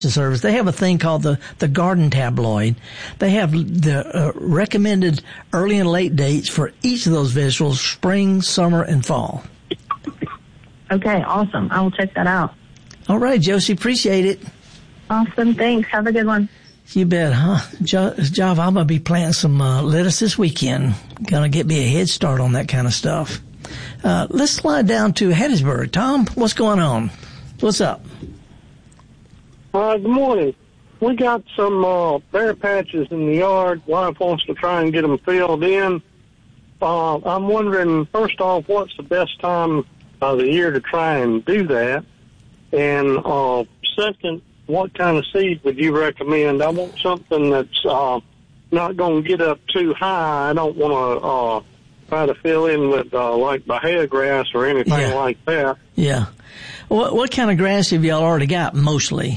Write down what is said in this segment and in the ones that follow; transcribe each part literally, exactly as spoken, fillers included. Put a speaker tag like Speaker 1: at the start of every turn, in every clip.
Speaker 1: Service. They have a thing called the, the Garden Tabloid. They have the uh, recommended early and late dates for each of those vegetables, spring, summer, and fall.
Speaker 2: Okay, awesome. I will check that out.
Speaker 1: All right, Josie, appreciate it.
Speaker 2: Awesome, thanks. Have a good one.
Speaker 1: You bet, huh? Jo- Java, I'm going to be planting some uh, lettuce this weekend. Going to get me a head start on that kind of stuff. Uh, let's slide down to Hattiesburg. Tom, what's going on? What's up?
Speaker 3: Uh, good morning. We got some uh, bare patches in the yard. Wife wants to try and get them filled in. Uh, I'm wondering, first off, what's the best time of the year to try and do that? And uh, second, what kind of seed would you recommend? I want something that's uh, not going to get up too high. I don't want to uh, try to fill in with uh, like Bahia grass or anything
Speaker 1: yeah.
Speaker 3: like that.
Speaker 1: Yeah. What, what kind of grass have y'all already got, mostly?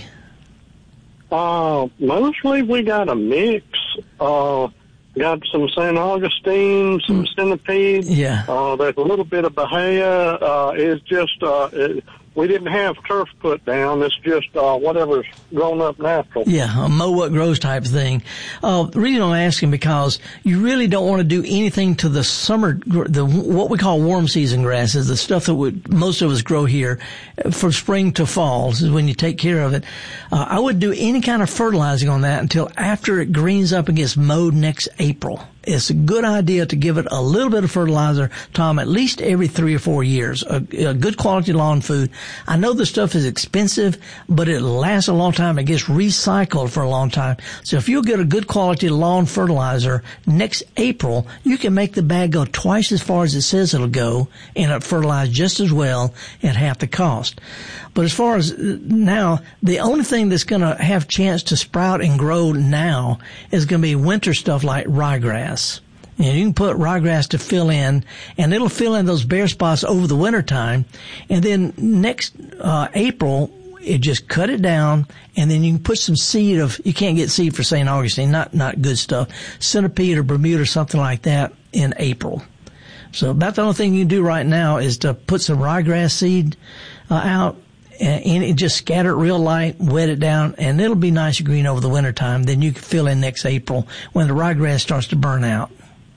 Speaker 3: Uh, mostly we got a mix. Uh, got some Saint Augustine, some mm. centipede.
Speaker 1: Yeah.
Speaker 3: Uh, there's a little bit of Bahia. Uh, it's just, uh, it, we didn't have turf put down. It's just, uh, whatever's grown up natural.
Speaker 1: Yeah, a mow what grows type thing. Uh, the reason I'm asking because you really don't want to do anything to the summer, the, what we call warm season grasses, the stuff that would, most of us grow here from spring to fall. This is when you take care of it. Uh, I wouldn't do any kind of fertilizing on that until after it greens up and gets mowed next April. It's a good idea to give it a little bit of fertilizer, Tom, at least every three or four years. A, a good quality lawn food. I know the stuff is expensive, but it lasts a long time. It gets recycled for a long time. So if you'll get a good quality lawn fertilizer next April, you can make the bag go twice as far as it says it'll go, and it fertilize just as well at half the cost. But as far as now, the only thing that's going to have chance to sprout and grow now is going to be winter stuff like ryegrass. And you can put ryegrass to fill in, and it'll fill in those bare spots over the winter time. And then next uh, April, it just cut it down, and then you can put some seed of, you can't get seed for Saint Augustine, not not good stuff, centipede or Bermuda or something like that in April. So about the only thing you can do right now is to put some ryegrass seed uh, out, and it just scatter it real light, wet it down, and it'll be nice and green over the winter time. Then you can fill in next April when the ryegrass starts to burn out.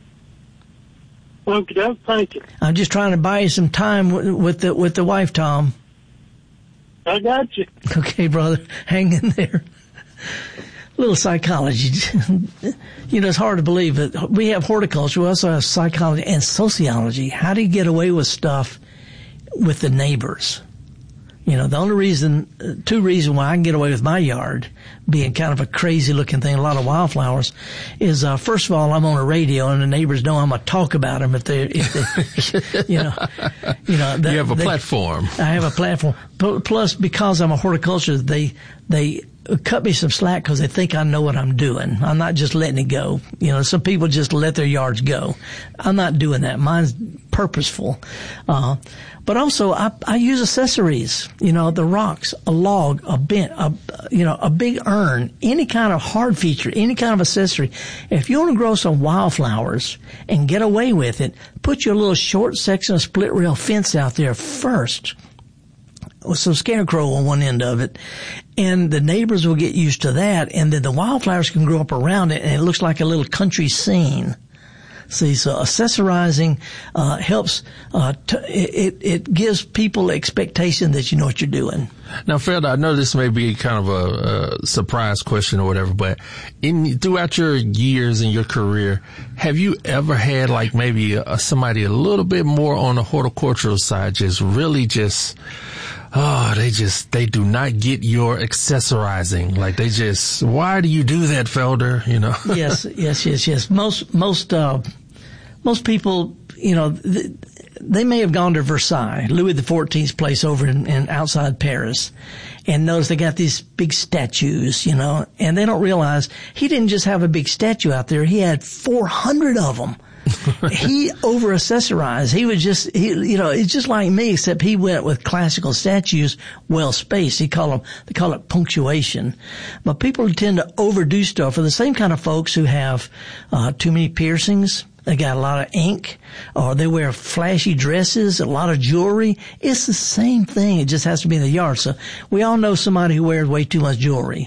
Speaker 3: Okay, thank you.
Speaker 1: I'm just trying to buy you some time with, with the with the wife, Tom.
Speaker 3: I got you.
Speaker 1: Okay, brother, hang in there. Little psychology. You know, it's hard to believe that we have horticulture. We also have psychology and sociology. How do you get away with stuff with the neighbors? You know, the only reason, two reasons why I can get away with my yard being kind of a crazy looking thing, a lot of wildflowers, is, uh, first of all, I'm on a radio and the neighbors know I'm going to talk about them if they, if they, you know, you know.
Speaker 4: They, you have a
Speaker 1: they,
Speaker 4: platform.
Speaker 1: I have a platform. Plus, because I'm a horticulturist, they, they cut me some slack because they think I know what I'm doing. I'm not just letting it go. You know, some people just let their yards go. I'm not doing that. Mine's purposeful. Uh, But also, I, I use accessories, you know, the rocks, a log, a bent, a, you know, a big urn, any kind of hard feature, any kind of accessory. If you want to grow some wildflowers and get away with it, put your little short section of split rail fence out there first with some scarecrow on one end of it, and the neighbors will get used to that, and then the wildflowers can grow up around it, and it looks like a little country scene. See, so accessorizing uh, helps. Uh, t- it it gives people expectation that you know what you're doing.
Speaker 4: Now, Felder, I know this may be kind of a, a surprise question or whatever, but in throughout your years in your career, have you ever had like maybe a, somebody a little bit more on the horticultural side, just really just, oh, they just they do not get your accessorizing, like they just, why do you do that, Felder? You know?
Speaker 1: Yes, yes, yes, yes. Most most uh, most people, you know. Th- They may have gone to Versailles, Louis the fourteenth's place over in, in outside Paris, and notice they got these big statues, you know, and they don't realize he didn't just have a big statue out there. He had four hundred of them. He over-accessorized. He was just, he, you know, it's just like me, except he went with classical statues, well-spaced. He call them, they call it punctuation. But people tend to overdo stuff for the same kind of folks who have uh, too many piercings, they got a lot of ink, or they wear flashy dresses, a lot of jewelry. It's the same thing. It just has to be in the yard. So we all know somebody who wears way too much jewelry.